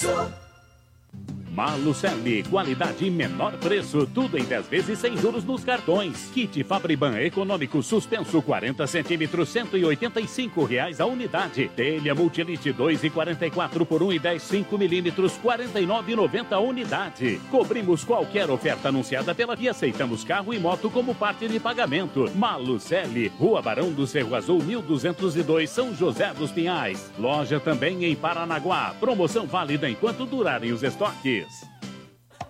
Malucelli, qualidade e menor preço, tudo em 10 vezes sem juros nos cartões. Kit Fabriban econômico suspenso 40 centímetros, R$185 a unidade. Telha Multilite 2,44 por 1,10, 5 milímetros, R$49,90 a unidade. Cobrimos qualquer oferta anunciada pela Via, aceitamos carro e moto como parte de pagamento. Malucelli, Rua Barão do Cerro Azul, 1202, São José dos Pinhais. Loja também em Paranaguá. Promoção válida enquanto durarem os estoques.